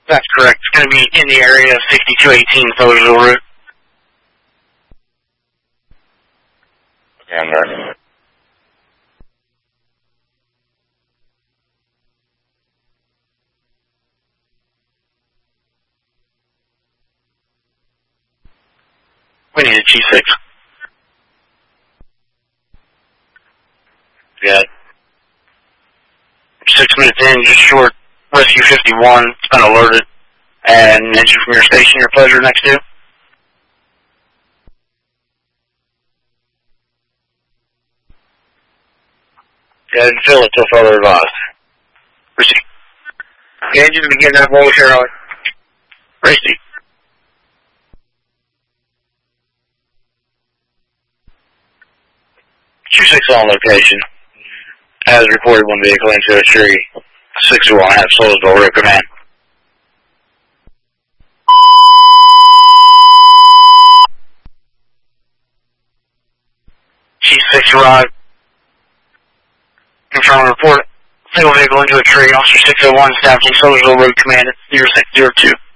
That's correct. It's going to be in the area of 6218 Fullersville Route. Okay, I'm there. We need a G6. Yeah. 6 minutes in, just short. Rescue 51. It's been alerted. And engine from your station, your pleasure, next to. Yeah, I didn't feel it till further advised. Receive. The engine to begin that momentarily. Receive. Q6 on location. As reported, one vehicle into a tree. 601 half Solesville, Road Command. G6 arrived. Confirm report. Single vehicle into a tree. Officer 601 establishing Solesville Road Command at 0602.